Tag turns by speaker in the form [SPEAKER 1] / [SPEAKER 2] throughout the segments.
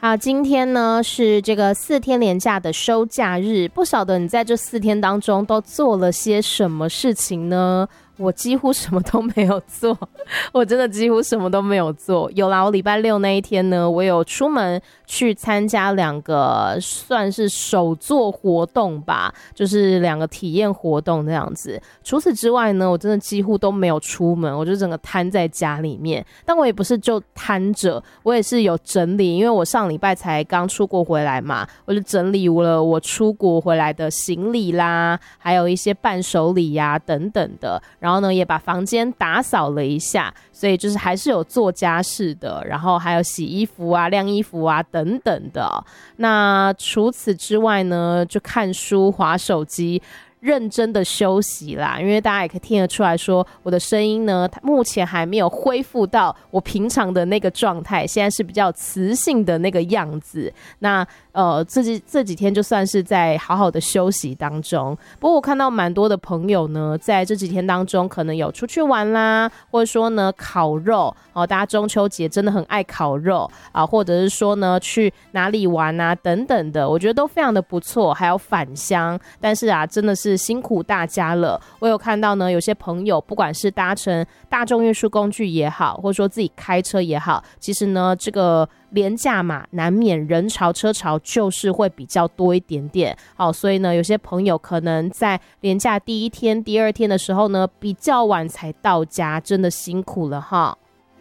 [SPEAKER 1] 好，今天呢是这个4天连假的收假日，不晓得你在这4天当中都做了些什么事情呢？我几乎什么都没有做，我真的几乎什么都没有做。有啦，我礼拜六那一天呢，我有出门去参加2个算是手作活动吧，就是2个体验活动这样子。除此之外呢，我真的几乎都没有出门，我就整个瘫在家里面。但我也不是就瘫着，我也是有整理，因为我上礼拜才刚出国回来嘛，我就整理了我出国回来的行李啦，还有一些伴手礼呀等等的。然后呢，也把房间打扫了一下，所以就是还是有做家事的，然后还有洗衣服啊、晾衣服啊等等的。那除此之外呢，就看书、滑手机。认真的休息啦，因为大家也可以听得出来说，我的声音呢，目前还没有恢复到我平常的那个状态，现在是比较磁性的那个样子。那这几天就算是在好好的休息当中。不过我看到蛮多的朋友呢，在这几天当中可能有出去玩啦，或者说呢烤肉大家中秋节真的很爱烤肉啊，或者是说呢去哪里玩啊等等的，我觉得都非常的不错，还有返乡。但是啊，真的是辛苦大家了。我有看到呢，有些朋友不管是搭乘大众运输工具也好，或者说自己开车也好，其实呢这个连假嘛，难免人潮车潮就是会比较多一点点。好，所以呢有些朋友可能在连假第1天、第2天的时候呢，比较晚才到家，真的辛苦了哈。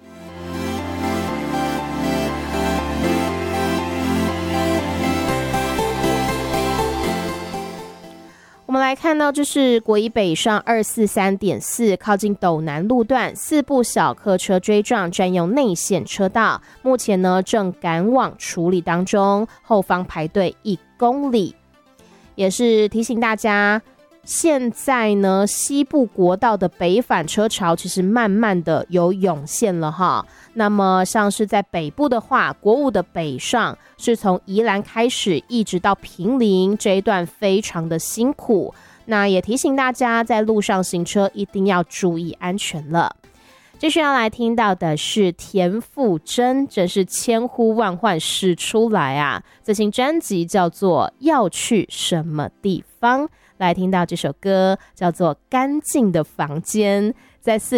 [SPEAKER 1] 我们来看到，就是国一北上243.4靠近斗南路段4部小客车追撞，占用内线车道，目前呢正赶往处理当中，后方排队1公里。也是提醒大家，现在呢西部国道的北返车潮其实慢慢的有涌现了哈。那么像是在北部的话，国5的北上是从宜兰开始一直到坪林，这一段非常的辛苦。那也提醒大家在路上行车一定要注意安全了。接下要来听到的是田馥甄，真是千呼万唤始出来啊！这新专辑叫做要去什么地方，来听到这首歌叫做干净的房间。在